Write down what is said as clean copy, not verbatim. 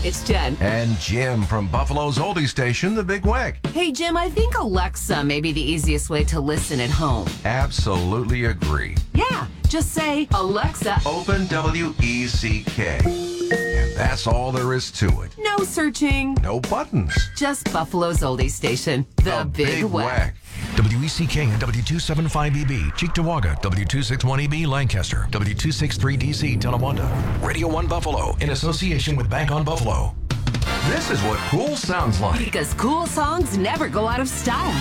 it's Jen. And Jim from Buffalo's oldie station, The Big Weck. Hey, Jim, I think Alexa may be the easiest way to listen at home. Absolutely agree. Yeah, just say, Alexa, Open WECK. And that's all there is to it. no searching, No buttons. just Buffalo's oldie station, The Big Weck. WECK and W275EB, Cheektowaga, W261EB, Lancaster, W263DC, Tonawanda. Radio 1 Buffalo, in association with Bank on Buffalo. This is what cool sounds like. Because cool songs never go out of style.